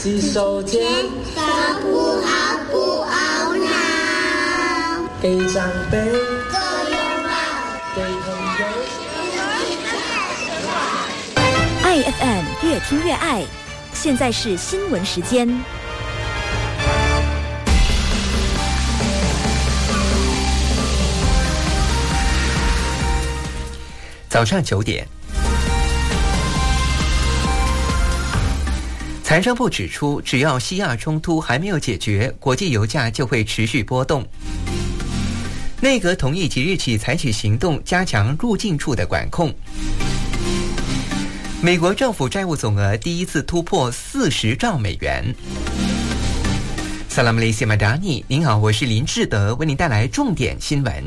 洗手间都不好不懊恼， 给长辈多拥抱， 给朋友。 爱 FM 越听越爱，现在是新闻时间。 早上9点，财政部指出，只要西亚冲突还没有解决，国际油价就会持续波动。内阁同意即日起采取行动，加强入境处的管控。美国政府债务总额第一次突破40兆美元。Salam Malaysia Madani， 您好，我是林志德，为您带来重点新闻。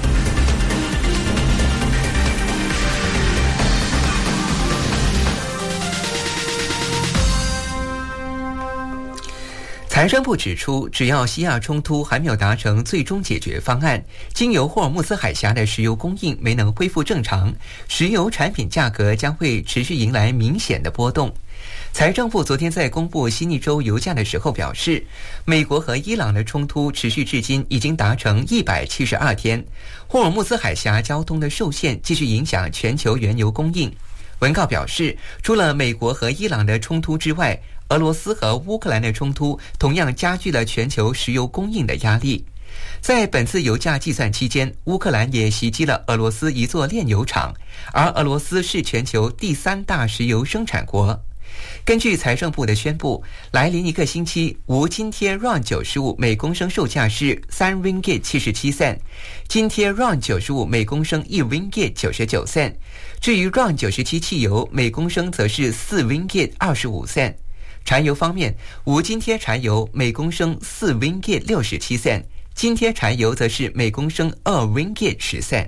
财政部指出，只要西亚冲突还没有达成最终解决方案，经由霍尔木兹海峡的石油供应没能恢复正常，石油产品价格将会持续迎来明显的波动。财政部昨天在公布悉尼州油价的时候表示，美国和伊朗的冲突持续至今已经达成172天，霍尔木兹海峡交通的受限继续影响全球原油供应。文告表示，除了美国和伊朗的冲突之外，俄罗斯和乌克兰的冲突同样加剧了全球石油供应的压力。在本次油价计算期间，乌克兰也袭击了俄罗斯一座炼油厂，而俄罗斯是全球第3大石油生产国。根据财政部的宣布，来临一个星期，无津贴 RON95 每公升售价是3 ringgit 77 cent， 津贴 RON95 每公升1 ringgit 99 cent， 至于 RON97 汽油每公升则是4 ringgit 25 cent。柴油方面，无津贴柴油每公升4 ringgit 67 cent， 津贴柴油则是每公升2 ringgit 10 cent。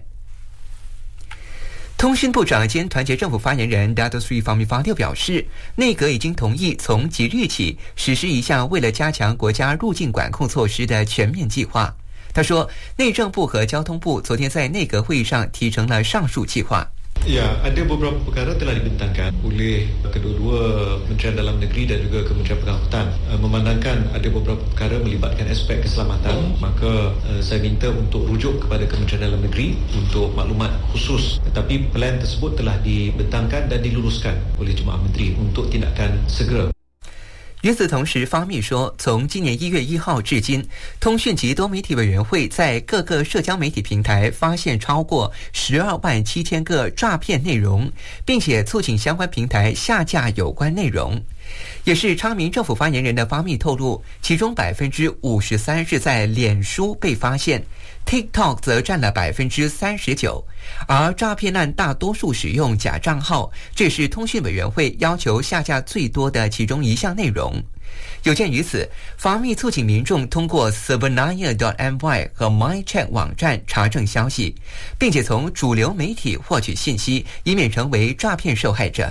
通讯部长兼团结政府发言人 Dato Sri Fahmi Fadil 表示，内阁已经同意从即日起实施一项为了加强国家入境管控措施的全面计划。他说，内政部和交通部昨天在内阁会议上提成了上述计划。 Ya, ada beberapa perkara telah dibentangkan oleh kedua-dua Kementerian Dalam Negeri dan juga Kementerian Pengangkutan. Memandangkan ada beberapa perkara melibatkan aspek keselamatan, maka saya minta untuk rujuk kepada Kementerian Dalam Negeri untuk maklumat khusus. Tetapi plan tersebut telah dibentangkan dan diluluskan oleh Jemaah Menteri untuk tindakan segera. 与此同时，方密说，从今年1月1号至今，通讯及多媒体委员会在各个社交媒体平台发现超过12万7千个诈骗内容，并且促请相关平台下架有关内容。也是昌明政府发言人的方密透露，其中53%是在脸书被发现， TikTok 则占了39%，而诈骗案大多数使用假账号，这是通讯委员会要求下架最多的其中一项内容。有鉴于此，方密促请民众通过 Sebenarnya.my 和 MyCheck 网站查证消息，并且从主流媒体获取信息，以免成为诈骗受害者。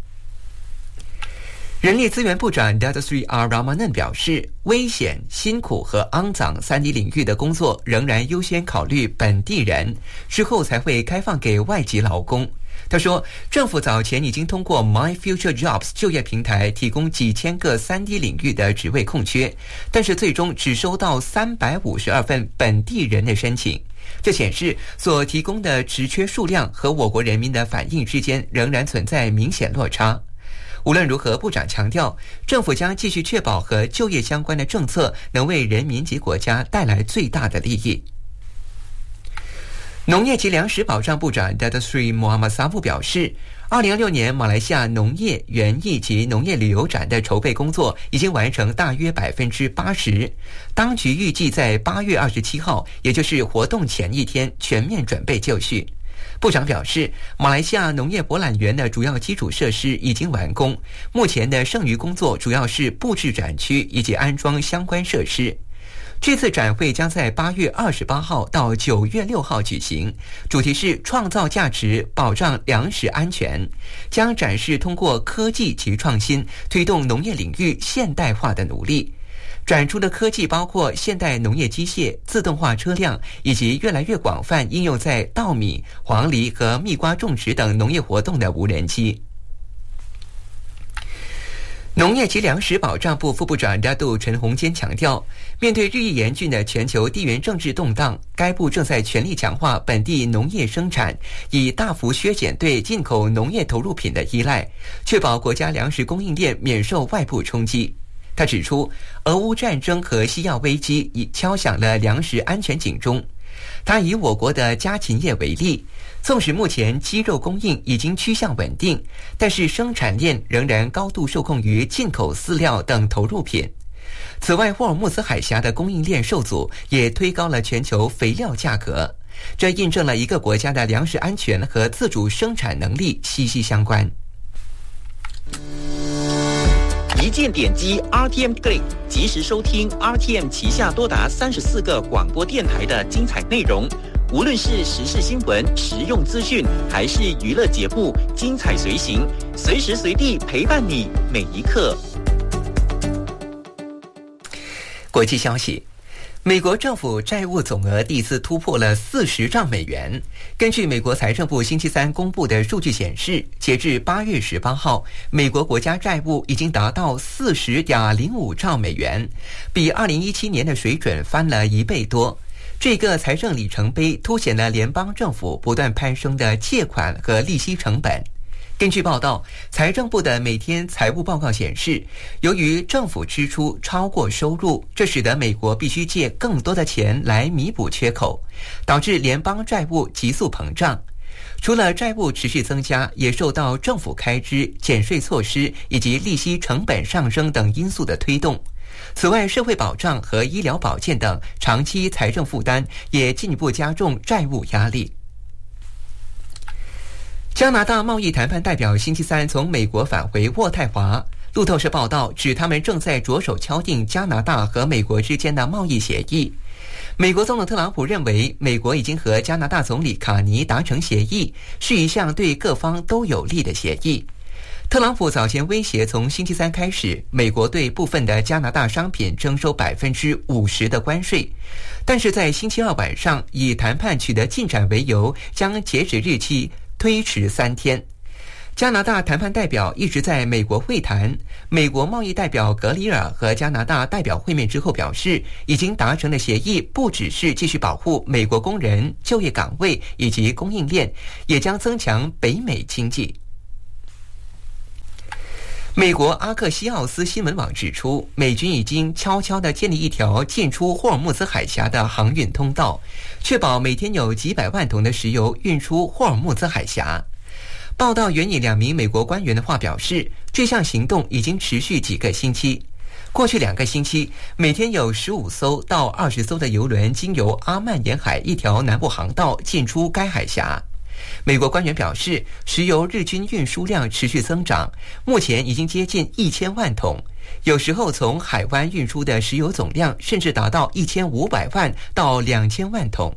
人力资源部长 Dato Sri R Ramanan 表示，危险、辛苦和肮脏3D 领域的工作仍然优先考虑本地人，之后才会开放给外籍劳工。他说，政府早前已经通过 My Future Jobs 就业平台提供几千个3D 领域的职位空缺，但是最终只收到352份本地人的申请。这显示所提供的职缺数量和我国人民的反应之间仍然存在明显落差。无论如何，部长强调，政府将继续确保和就业相关的政策能为人民及国家带来最大的利益。农业及粮食保障部长 Dato Sri Muhammad Safu 表示，2026年马来西亚农业、园艺及农业旅游展的筹备工作已经完成大约80%，当局预计在8月27号，也就是活动前一天全面准备就绪。部长表示，马来西亚农业博览园的主要基础设施已经完工，目前的剩余工作主要是布置展区以及安装相关设施。这次展会将在8月28号到9月6号举行，主题是创造价值，保障粮食安全，将展示通过科技及创新推动农业领域现代化的努力。展出的科技包括现代农业机械、自动化车辆，以及越来越广泛应用在稻米、黄梨和蜜瓜种植等农业活动的无人机。 农业及粮食保障部副部长大杜陈宏坚强调，面对日益严峻的全球地缘政治动荡，该部正在全力强化本地农业生产，以大幅削减对进口农业投入品的依赖，确保国家粮食供应链免受外部冲击。他指出，俄乌战争和西药危机已敲响了粮食安全警钟。他以我国的家禽业为例，纵使目前鸡肉供应已经趋向稳定，但是生产链仍然高度受控于进口饲料等投入品。此外，霍尔木兹海峡的供应链受阻，也推高了全球肥料价格。这印证了一个国家的粮食安全和自主生产能力息息相关。 一键点击 RTM Play， 及时收听 RTM 旗下多达34个广播电台的精彩内容。无论是时事新闻、实用资讯，还是娱乐节目，精彩随行，随时随地陪伴你每一刻。 国际消息，美国政府债务总额第一次突破了40兆美元。根据美国财政部星期三公布的数据显示，截至8月18号，美国国家债务已经达到40.05兆美元，比2017年的水准翻了1倍多。这个财政里程碑凸显了联邦政府不断攀升的借款和利息成本。根据报道，财政部的每天财务报告显示，由于政府支出超过收入，这使得美国必须借更多的钱来弥补缺口，导致联邦债务急速膨胀。除了债务持续增加，也受到政府开支、减税措施以及利息成本上升等因素的推动。此外，社会保障和医疗保健等长期财政负担也进一步加重债务压力。加拿大贸易谈判代表星期三从美国返回渥太华。路透社报道指，他们正在着手敲定加拿大和美国之间的贸易协议。美国总统特朗普认为，美国已经和加拿大总理卡尼达成协议，是一项对各方都有利的协议。特朗普早前威胁，从星期三开始，美国对部分的加拿大商品征收50%的关税，但是在星期二晚上以谈判取得进展为由，将截止日期推迟3天。加拿大谈判代表一直在美国会谈，美国贸易代表格里尔和加拿大代表会面之后表示，已经达成的协议不只是继续保护美国工人、就业岗位以及供应链，也将增强北美经济。美国阿克西奥斯新闻网指出，美军已经悄悄地建立一条进出霍尔木兹海峡的航运通道，确保每天有几百万桶的石油运出霍尔木兹海峡。报道援引2名美国官员的话表示，这项行动已经持续几个星期。过去2个星期，每天有15艘到20艘的油轮经由阿曼沿海一条南部航道进出该海峡。美国官员表示，石油日均运输量持续增长，目前已经接近1000万桶，有时候从海湾运出的石油总量甚至达到1500万到2000万桶。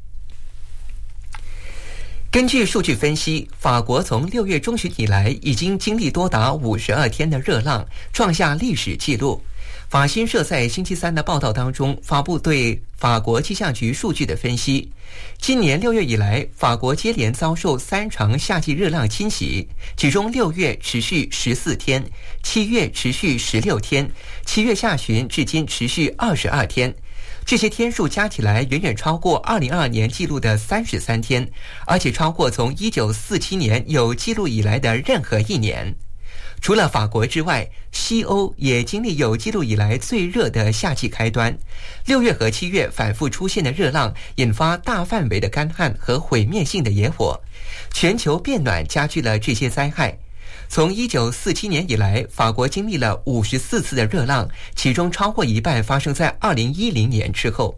根据数据分析，法国从6月中旬以来已经经历多达52天的热浪，创下历史纪录。法新社在星期三的报道当中发布对法国气象局数据的分析。今年6月以来，法国接连遭受3场夏季热浪侵袭，其中6月持续14天，7月持续16天，7月下旬至今持续22天。这些天数加起来远远超过2022年记录的33天，而且超过从1947年有记录以来的任何一年。除了法国之外，西欧也经历有记录以来最热的夏季开端。6月和7月反复出现的热浪，引发大范围的干旱和毁灭性的野火。全球变暖加剧了这些灾害。从1947年以来，法国经历了54次的热浪，其中超过一半发生在2010年之后。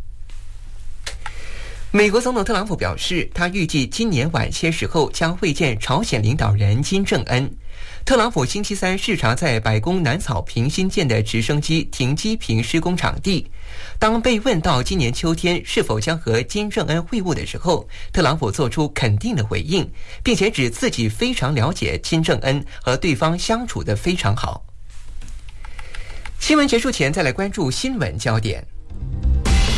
美国总统特朗普表示，他预计今年晚些时候将会见朝鲜领导人金正恩。特朗普星期三视察在白宫南草坪新建的直升机停机坪施工场地。当被问到今年秋天是否将和金正恩会晤的时候，特朗普做出肯定的回应，并且指自己非常了解金正恩，和对方相处得非常好。新闻结束前，再来关注新闻焦点。